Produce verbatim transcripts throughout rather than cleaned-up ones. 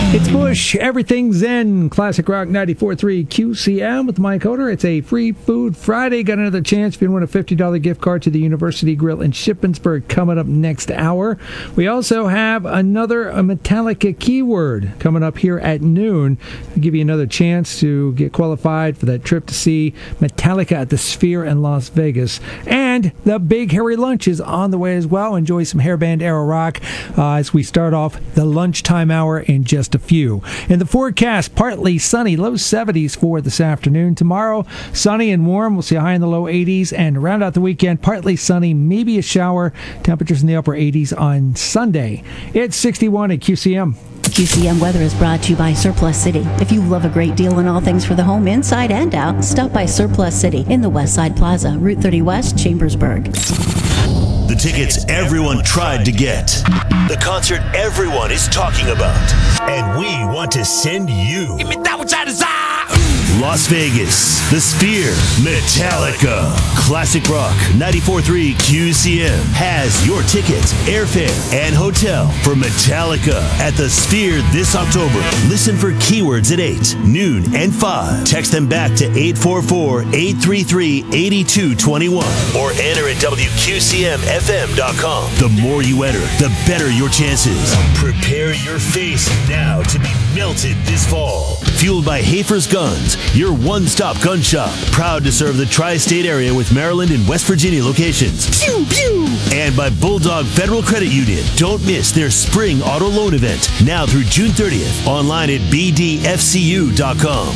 It's Bush, Everything's In, Classic Rock ninety-four point three Q C M with Mike Hoder. It's a Free Food Friday. Got another chance if you win a fifty dollars gift card to the University Grill in Shippensburg coming up next hour. We also have another a Metallica keyword coming up here at noon. I'll give you another chance to get qualified for that trip to see Metallica at the Sphere in Las Vegas. And the Big Hairy Lunch is on the way as well. Enjoy some Hairband Aero Rock uh, as we start off the lunchtime hour in just a few. In the forecast, partly sunny, low seventies for this afternoon. Tomorrow, sunny and warm. We'll see a high in the low eighties. And round out the weekend, partly sunny, maybe a shower. Temperatures in the upper eighties on Sunday. It's sixty-one at Q C M. Q C M weather is brought to you by Surplus City. If you love a great deal on all things for the home, inside and out, stop by Surplus City in the West Side Plaza, Route thirty West, Chambersburg. The tickets everyone tried to get. The concert everyone is talking about. And we want to send you. Give me that which I desire. Las Vegas, The Sphere, Metallica. Classic Rock ninety-four point three Q C M has your tickets, airfare, and hotel for Metallica at The Sphere this October. Listen for keywords at eight, noon, and five. Text them back to eight four four, eight three three, eight two two one or enter at W Q C M F M dot com. The more you enter, the better your chances. Prepare your face now to be melted this fall. Fueled by Hafer's Guns, your one-stop gun shop. Proud to serve the tri-state area with Maryland and West Virginia locations. Pew, pew. And by Bulldog Federal Credit Union. Don't miss their spring auto loan event now through June thirtieth. Online at B D F C U dot com.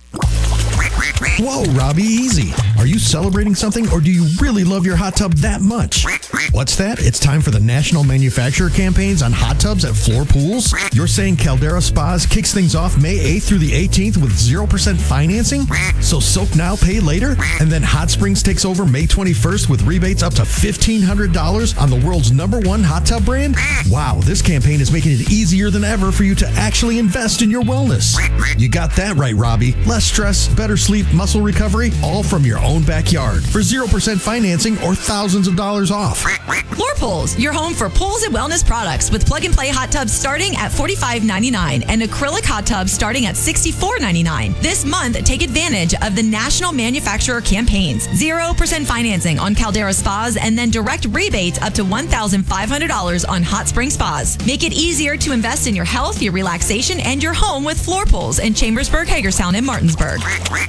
Whoa, Robbie, easy. Are you celebrating something, or do you really love your hot tub that much? What's that? It's time for the National Manufacturer Campaigns on hot tubs at Floor Pools? You're saying Caldera Spas kicks things off May eighth through the eighteenth with zero percent financing? So soak now, pay later? And then Hot Springs takes over May twenty-first with rebates up to fifteen hundred dollars on the world's number one hot tub brand? Wow, this campaign is making it easier than ever for you to actually invest in your wellness. You got that right, Robbie. Less stress, better sleep, muscle recovery, all from your own backyard for zero percent financing or thousands of dollars off. Floor Pools, your home for pools and wellness products with plug-and-play hot tubs starting at forty-five ninety-nine and acrylic hot tubs starting at sixty-four ninety-nine. This month, take advantage of the National Manufacturer Campaigns. zero percent financing on Caldera Spas and then direct rebates up to one thousand five hundred dollars on Hot Spring Spas. Make it easier to invest in your health, your relaxation, and your home with Floor Pools in Chambersburg, Hagerstown, and Martinsburg.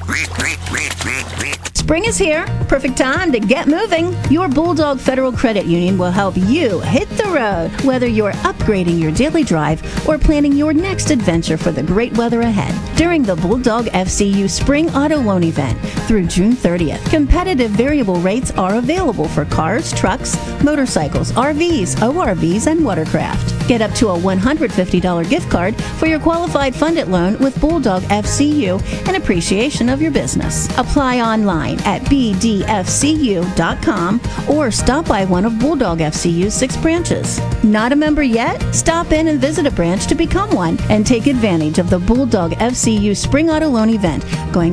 Spring is here. Perfect time to get moving. Your Bulldog Federal Credit Union will help you hit the road, whether you're upgrading your daily drive or planning your next adventure for the great weather ahead. During the Bulldog F C U Spring Auto Loan Event through June thirtieth, competitive variable rates are available for cars, trucks, motorcycles, R Vs, O R Vs, and watercraft. Get up to a one hundred fifty dollars gift card for your qualified funded loan with Bulldog F C U in appreciation of your business. Apply online at B D F C U dot com or stop by one of Bulldog F C U's six branches. Not a member yet? Stop in and visit a branch to become one and take advantage of the Bulldog F C U Spring Auto Loan Event going